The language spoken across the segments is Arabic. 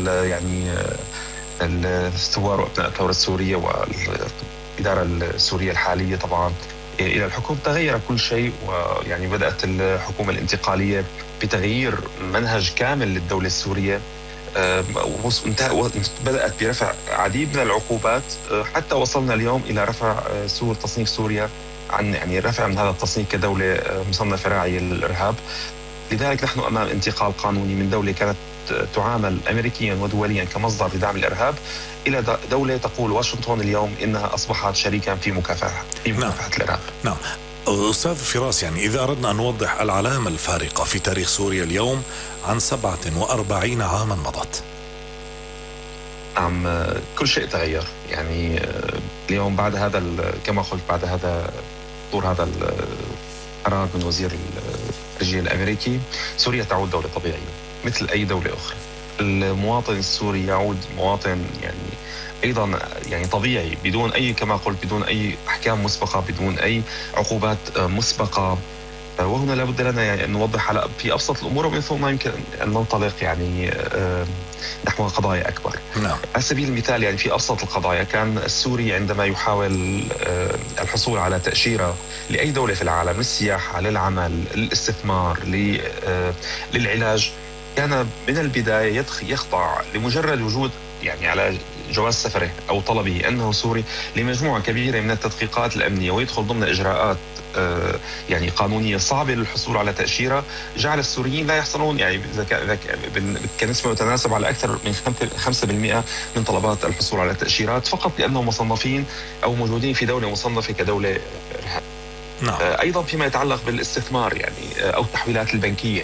يعني الثوار وابناء الثوره السوريه والاداره السوريه الحاليه طبعا الى الحكم تغير كل شيء، ويعني بدات الحكومه الانتقاليه بتغيير منهج كامل للدوله السوريه. بدأت برفع عديد من العقوبات، حتى وصلنا اليوم إلى رفع تصنيف سوريا عن يعني رفع من هذا التصنيف كدولة مصنفة راعية للإرهاب. لذلك نحن أمام انتقال قانوني من دولة كانت تعامل أمريكيا ودوليا كمصدر لدعم الإرهاب إلى دولة تقول واشنطن اليوم إنها أصبحت شريكا في مكافحة الإرهاب. نعم. أستاذ فراس، يعني إذا أردنا أن نوضح العلامة الفارقة في تاريخ سوريا اليوم عن 47 عاما مضت. نعم، كل شيء تغير. يعني اليوم بعد هذا كما قلت بعد هذا طور هذا القرار من وزير الخارجية الأمريكي، سوريا تعود دولة طبيعية مثل أي دولة أخرى. المواطن السوري يعود مواطن يعني أيضا يعني طبيعي، بدون أي كما قلت بدون أي أحكام مسبقة، بدون أي عقوبات مسبقة. وهنا لابد لنا يعني أن نوضح في أبسط الأمور، ومن ثم يمكن أن ننطلق يعني نحو قضايا أكبر. نعم. على سبيل المثال يعني في أبسط القضايا، كان السوري عندما يحاول الحصول على تأشيرة لأي دولة في العالم، للسياحة، للعمل، للاستثمار، للعلاج، كان من البداية يخضع لمجرد وجود يعني على جواز سفره أو طلبه أنه سوري لمجموعة كبيرة من التدقيقات الأمنية، ويدخل ضمن إجراءات يعني قانونية صعبة للحصول على تأشيرة، جعل السوريين لا يحصلون يعني كنسبة متناسب على أكثر من 5% من طلبات الحصول على التأشيرات، فقط لأنهم مصنفين أو موجودين في دولة مصنفة كدولة إرهاب. نعم. أيضا فيما يتعلق بالاستثمار يعني أو التحويلات البنكية،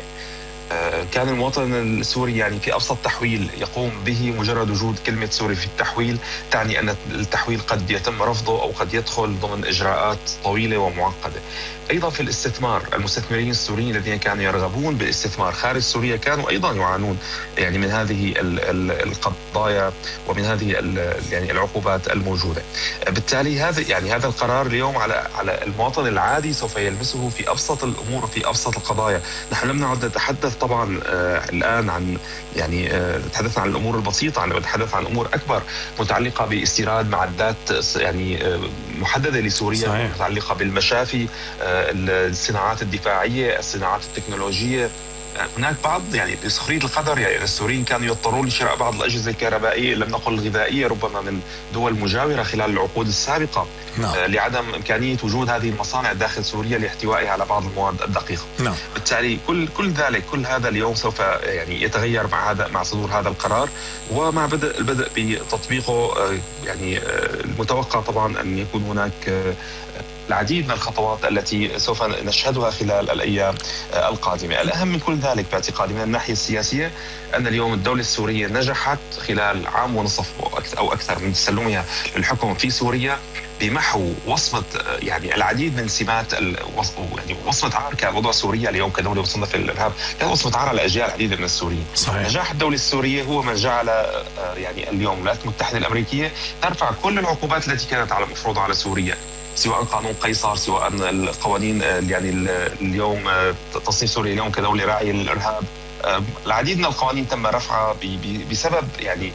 كان المواطن السوري يعني في أبسط تحويل يقوم به، مجرد وجود كلمة سوري في التحويل تعني أن التحويل قد يتم رفضه أو قد يدخل ضمن إجراءات طويلة ومعقدة. أيضا في الاستثمار، المستثمرين السوريين الذين كانوا يرغبون بالاستثمار خارج سوريا كانوا أيضا يعانون يعني من هذه القضايا ومن هذه يعني العقوبات الموجودة. بالتالي هذا القرار اليوم على المواطن العادي سوف يلمسه في أبسط الأمور وفي أبسط القضايا. نحن لم نعد نتحدث طبعا الآن عن يعني نتحدث عن الأمور البسيطة، عندما نتحدث عن أمور أكبر متعلقة باستيراد معدات يعني محددة لسوريا. صحيح. متعلقة بالمشافي، الصناعات الدفاعية، الصناعات التكنولوجية. هناك بعض يعني بسخرية القدر يعني السوريين كانوا يضطرون لشراء بعض الأجهزة الكهربائية، لم نقل الغذائية، ربما من دول مجاورة خلال العقود السابقة. نعم. لعدم إمكانية وجود هذه المصانع داخل سوريا لاحتوائها على بعض المواد الدقيقة. نعم. بالتالي كل هذا اليوم سوف يعني يتغير مع صدور هذا القرار، ومع البدء بتطبيقه. يعني المتوقع طبعا أن يكون هناك العديد من الخطوات التي سوف نشهدها خلال الأيام القادمة. الأهم من كل ذلك باعتقادي من الناحية السياسية أن اليوم الدولة السورية نجحت خلال عام ونصف أو أكثر من تسلمها للحكم في سوريا بمحو وصمة يعني العديد من سمات يعني وصمة عار كان وضع سوريا اليوم كدولة مصنفة للإرهاب، كان وصمة عار على أجيال عديدة من السوريين. صحيح. نجاح الدولة السورية هو من جعل يعني اليوم الولايات المتحدة الأمريكية ترفع كل العقوبات التي كانت مفروضة على سوريا، سواء قانون قيصر، سواء القوانين يعني اليوم تصنيف سوريا اليوم كدولة راعية للإرهاب. العديد من القوانين تم رفعها بسبب يعني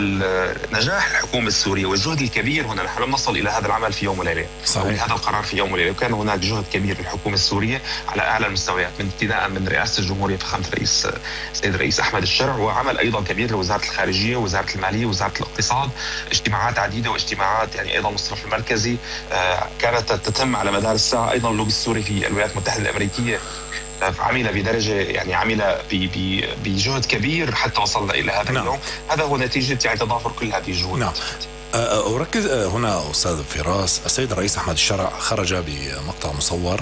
نجاح الحكومة السورية والجهد الكبير. هنا نحن لم نصل إلى هذا العمل في يوم وليلة، أو هذا القرار في يوم وليلة، وكان هناك جهد كبير للحكومة السورية على أعلى المستويات، من ابتداء من رئاسة الجمهورية فخامة السيد الرئيس أحمد الشرع، وعمل أيضا كبير لوزارة الخارجية ووزارة المالية ووزارة الاقتصاد، اجتماعات عديدة واجتماعات يعني أيضا المصرف المركزي كانت تتم على مدار الساعة. أيضا اللوبي السوري في الولايات المتحدة الأمريكية عمل بدرجة يعني عمل بجهد كبير حتى وصلنا إلى هذا اليوم. هذا هو نتيجة يعني تضافر كل هذه الجهود. نعم. أركز هنا أستاذ فراس، السيد الرئيس أحمد الشرع خرج بمقطع مصور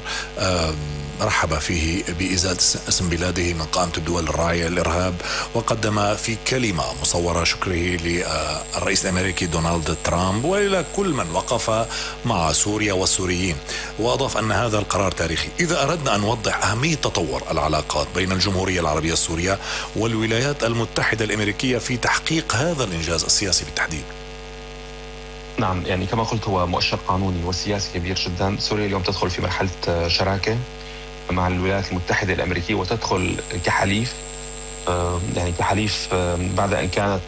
رحب فيه بإزالة اسم بلاده من قائمة الدول الراعية للإرهاب، وقدم في كلمة مصورة شكره للرئيس الأمريكي دونالد ترامب وإلى كل من وقف مع سوريا والسوريين، وأضاف أن هذا القرار تاريخي. إذا أردنا أن نوضح أهمية تطور العلاقات بين الجمهورية العربية السورية والولايات المتحدة الأمريكية في تحقيق هذا الإنجاز السياسي بالتحديد. نعم، يعني كما قلت هو مؤشر قانوني وسياسي كبير جدا. سوريا اليوم تدخل في مرحلة شراكة مع الولايات المتحدة الأمريكية، وتدخل كحليف يعني كحليف بعد أن كانت